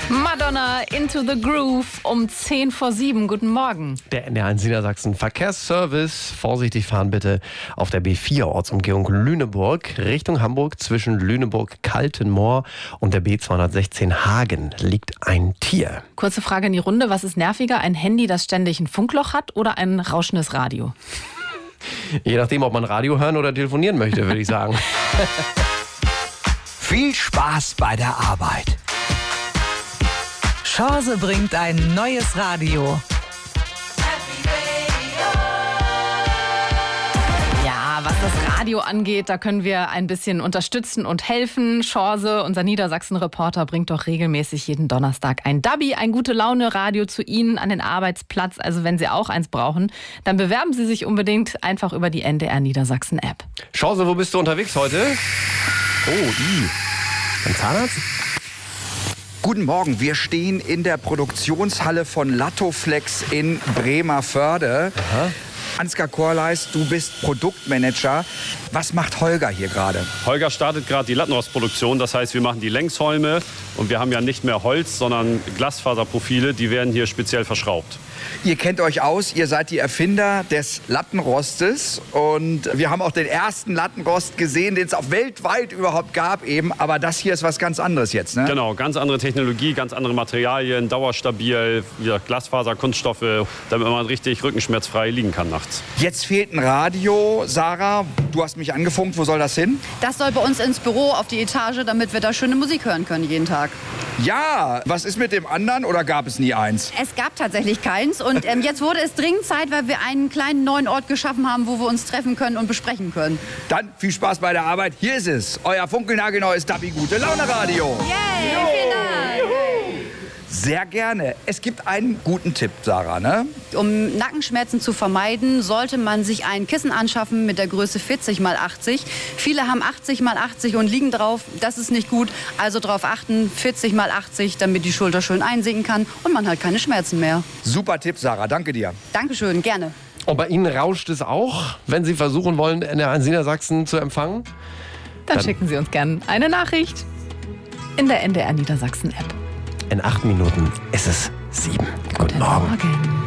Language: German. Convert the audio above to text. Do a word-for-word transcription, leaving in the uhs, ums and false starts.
Madonna, Into the Groove um zehn vor sieben. Guten Morgen. Der N D R eins Niedersachsen Verkehrsservice. Vorsichtig fahren bitte auf der B vier Ortsumgehung Lüneburg Richtung Hamburg. Zwischen Lüneburg-Kaltenmoor und der B zweihundertsechzehn Hagen liegt ein Tier. Kurze Frage in die Runde. Was ist nerviger? Ein Handy, das ständig ein Funkloch hat, oder ein rauschendes Radio? Je nachdem, ob man Radio hören oder telefonieren möchte, würde ich sagen. Viel Spaß bei der Arbeit. Chance bringt ein neues Radio. Ja, was das Radio angeht, da können wir ein bisschen unterstützen und helfen. Chance, unser Niedersachsen-Reporter, bringt doch regelmäßig jeden Donnerstag ein Dabi, ein Gute-Laune-Radio zu Ihnen an den Arbeitsplatz. Also wenn Sie auch eins brauchen, dann bewerben Sie sich unbedingt einfach über die N D R Niedersachsen-App. Chance, wo bist du unterwegs heute? Oh, i. Beim Zahnarzt? Guten Morgen, wir stehen in der Produktionshalle von Lattoflex in Bremervörde. Aha. Ansgar Korleis, du bist Produktmanager. Was macht Holger hier gerade? Holger startet gerade die Lattenrostproduktion. Das heißt, wir machen die Längsholme und wir haben ja nicht mehr Holz, sondern Glasfaserprofile. Die werden hier speziell verschraubt. Ihr kennt euch aus, ihr seid die Erfinder des Lattenrostes. Und wir haben auch den ersten Lattenrost gesehen, den es auch weltweit überhaupt gab eben. Aber das hier ist was ganz anderes jetzt, ne? Genau, ganz andere Technologie, ganz andere Materialien, dauerstabil, wieder Glasfaser, Kunststoffe, damit man richtig rückenschmerzfrei liegen kann nachts. Jetzt fehlt ein Radio. Sarah, du hast mich angefunkt. Wo soll das hin? Das soll bei uns ins Büro auf die Etage, damit wir da schöne Musik hören können jeden Tag. Ja, was ist mit dem anderen oder gab es nie eins? Es gab tatsächlich keins und ähm, jetzt wurde es dringend Zeit, weil wir einen kleinen neuen Ort geschaffen haben, wo wir uns treffen können und besprechen können. Dann viel Spaß bei der Arbeit. Hier ist es, euer funkelnagelneues Dabi Gute Laune Radio. Yay, vielen Dank. Sehr gerne. Es gibt einen guten Tipp, Sarah, ne? Um Nackenschmerzen zu vermeiden, sollte man sich ein Kissen anschaffen mit der Größe vierzig mal achtzig. Viele haben achtzig mal achtzig und liegen drauf. Das ist nicht gut. Also darauf achten, vierzig mal achtzig, damit die Schulter schön einsinken kann und man hat keine Schmerzen mehr. Super Tipp, Sarah. Danke dir. Dankeschön, gerne. Und bei Ihnen rauscht es auch, wenn Sie versuchen wollen, N D R eins Niedersachsen zu empfangen? Dann, Dann schicken Sie uns gerne eine Nachricht in der N D R Niedersachsen-App. In acht Minuten ist es sieben. Guten Morgen. Morgen.